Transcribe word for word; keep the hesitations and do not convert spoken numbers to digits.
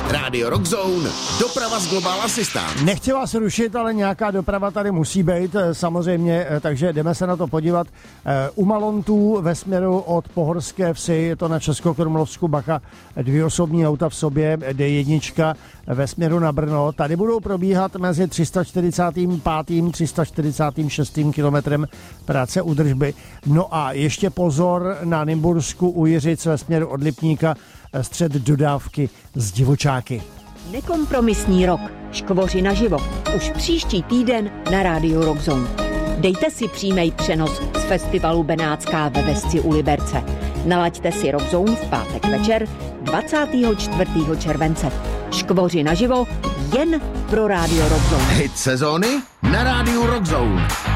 Radio Rockzone, doprava z Global Assistant. Nechci vás rušit, ale nějaká doprava tady musí být, samozřejmě, takže jdeme se na to podívat. U Malontů ve směru od Pohorské Vsi, je to na Českokrumlovsku, bacha, dvě osobní auta v sobě, D jedna ve směru na Brno. Tady budou probíhat mezi tři sta čtyřicet pět tři sta čtyřicet šest kilometrem práce údržby. No a ještě pozor na Nymbursku u Jiřic ve směru od Lipníka, střed dodávky z Divočáky. Nekompromisní rok. Škvoři naživo. Už příští týden na Rádiu Rockzone. Dejte si přímý přenos z festivalu Benátská ve Vesci u Liberce. Nalaďte si Rockzone v pátek večer dvacátého čtvrtého července. Škvoři naživo jen pro Rádio Rockzone. Hit sezóny na Rádiu Rockzone.